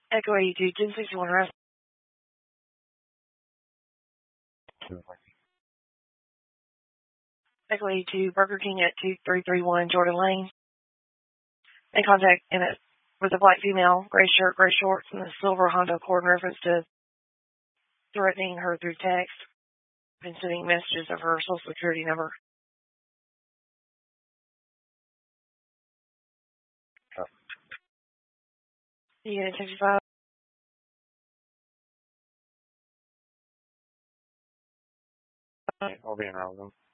Echo 82, 1061 Rest. Echo 82, Burger King at 2331 Jordan Lane. In contact with a black female, gray shirt, gray shorts, and a silver Honda Accord in reference to threatening her through text and sending messages of her social security number. Unit 65. I'll be in around them.